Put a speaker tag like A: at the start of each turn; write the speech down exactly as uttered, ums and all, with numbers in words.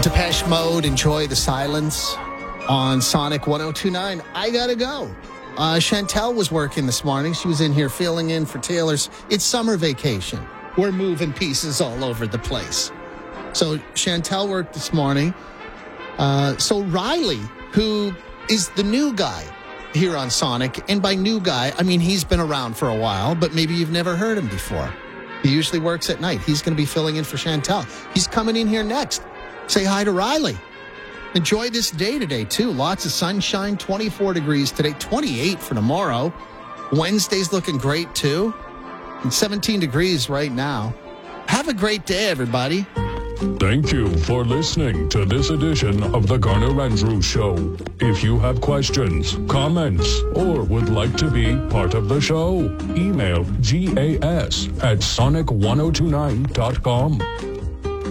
A: Depeche Mode, Enjoy the Silence on Sonic one oh two point nine. I gotta go. Uh, Chantel was working this morning. She was in here filling in for Taylor's. It's summer vacation. We're moving pieces all over the place. So Chantel worked this morning. Uh, so Riley, who is the new guy here on Sonic, and by new guy, I mean he's been around for a while, but maybe you've never heard him before. He usually works at night. He's going to be filling in for Chantel. He's coming in here next. Say hi to Riley. Enjoy this day today, too. Lots of sunshine, twenty-four degrees today, twenty-eight for tomorrow. Wednesday's looking great, too. And seventeen degrees right now. Have a great day, everybody.
B: Thank you for listening to this edition of the Garner Andrews Show. If you have questions, comments, or would like to be part of the show, email gas at sonic ten twenty-nine dot com.